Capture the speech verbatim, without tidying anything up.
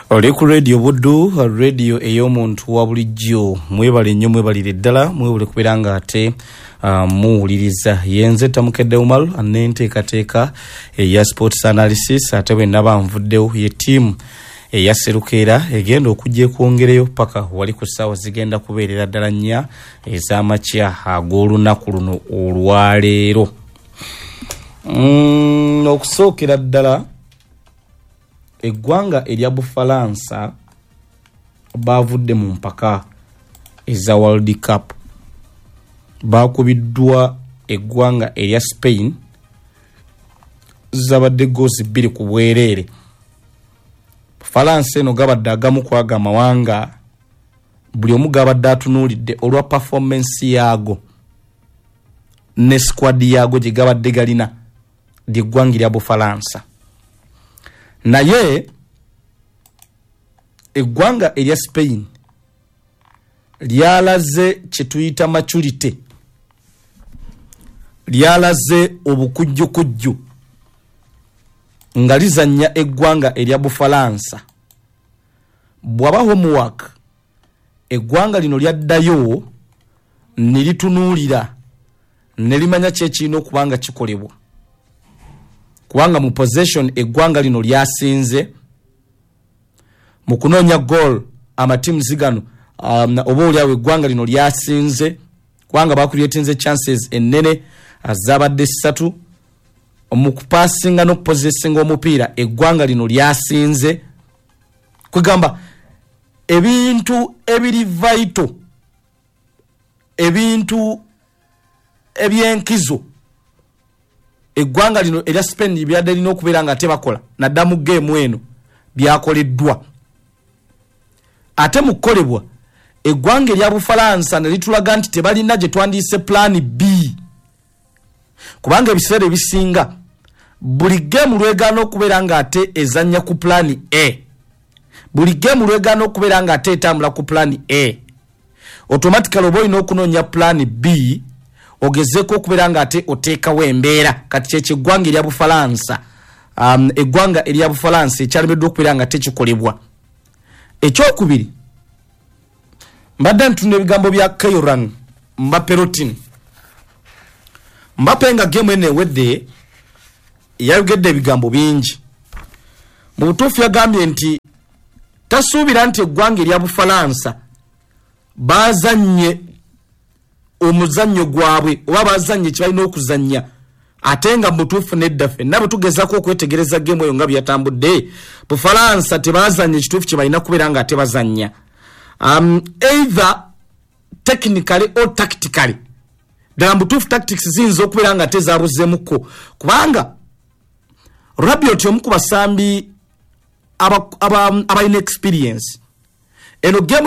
Oli ku radio Buddu, radio ey'omuntu wa bulijjo. Mwebale nnyo mwebalire ddala, mwebale kubeera nga ate uh, muwuliriza. Yenze Tamukedde Umaru anenteekateeka eya sports analysis ate bwe naba nvuddewo ye ttiimu eya Serukeera egenda okujja ekwongereyo paka wali ku ssaawa zigenda kubeerera ddala nnya ez'amakya ag'olunaku luno olwaleero. Mm, okusookera ddala eggwanga erya Bufalansa bavudde mu mpaka eza World Cup. Bakubiddwa eggwanga erya Spain zabadde goozi bbiri ku bwereere. Bufalansa eno gabadde agamu ku ago amawanga buli omu gabadde atunuulidde olwa performance yaago ne squad yaago gye gabadde galina ly'eggwanga erya Bufalansa. Naye eggwanga erya Spain lyalaze kye tuyita maturity, lyalaze obukujjukujju nga lizannya eggwanga erya Bufalansa. Bwaba homework eggwanga lino lyaddayo ne litunuulira ne limanya kyekirina okubanga kikolebwa. Kubanga mu possession eggwanga lino lyasinze mu kunoonya goal amatimu zigano um, oba oliawo eggwanga lino lyasinze kubanga bakuleetinze chances ennene azabadde ssatu mu kupassinga n'okupossessinga omupiira eggwanga lino lyasinze. Kwegamba ebintu ebiri vital, ebintu ebyenkizo eggwanga lino erya Spain byadde lina okubeera nga tebakola naddamu geemu eno byakoleddwa. Ate mu kukolebwa eggwanga erya Bufalansa ne litulaga nti tebalina gye twandiise plan B, kubanga ebiseera ebisinga buli geemu lwegaana okubeera nga ate ezannya ku plan A, buli geemu lwegaana okubeera nga ate etambula ku plan A, automatically oba olina okunoonya plan B ogezeeko okubeera nga ate oteekawo embeera. Kati kyekiggwanga erya Bufalansa, um, eggwanga erya Bufalansa ekyalemeddwa okubeera nga tekikolebwa. Ekyokubiri, mbadde ntunda ebigambo bya Kairan Mbappe Rotin. Mbappe nga geemu eno ewedde yayogedde ebigambo bingi. Mu butuufu yagambye nti tasuubira nti eggwanga erya Bufalansa bazannye omuzannyo gwabwe oba bazannye kibalina okuzannya ate nga mutuufu nedda ffenna bwe tugezaako okwetegereza geemu eyo nga byatambudde Bufalansa tebazannye ekituufu kye balina kubeera nga ate bazannya, um, either technically or tactically. Ddala mutuufu tactics ziyinza okubeera nga ate zabuzeemuko kubanga Rabiot omu ku basambi aba, aba, aba inexperience eno geemu